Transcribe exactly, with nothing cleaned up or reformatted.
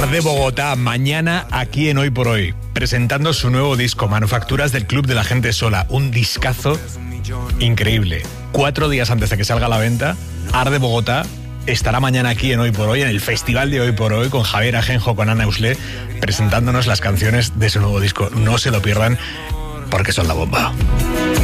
Arde Bogotá, mañana aquí en Hoy por Hoy, presentando su nuevo disco, Manufacturas del Club de la Gente Sola. Un discazo increíble. Cuatro días antes de que salga a la venta, Arde Bogotá estará mañana aquí en Hoy por Hoy, en el Festival de Hoy por Hoy, con Javier Ajenjo, con Ana Uslé, presentándonos las canciones de su nuevo disco. No se lo pierdan, porque son la bomba.